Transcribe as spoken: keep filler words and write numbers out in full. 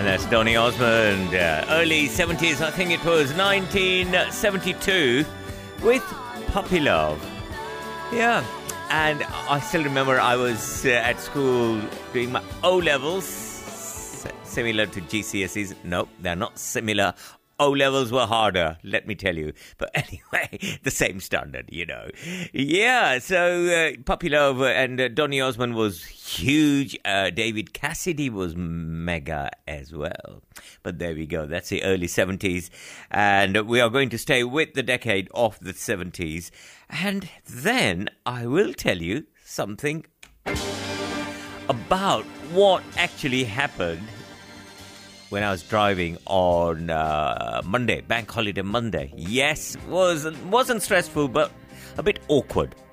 that's Donny Osmond. Uh, early seventies, I think it was nineteen seventy-two, with Puppy Love. Yeah, and I still remember I was uh, at school doing my O-levels, similar to G C S Es. Nope, they're not similar. O-levels were harder, let me tell you. But anyway, the same standard, you know. Yeah, so uh, Puppy Love and uh, Donny Osmond was huge. Uh, David Cassidy was mega as well. But there we go. That's the early seventies. And we are going to stay with the decade of the seventies. And then I will tell you something about what actually happened when I was driving on uh, Monday, Bank Holiday Monday. Yes, was, wasn't stressful, but a bit awkward.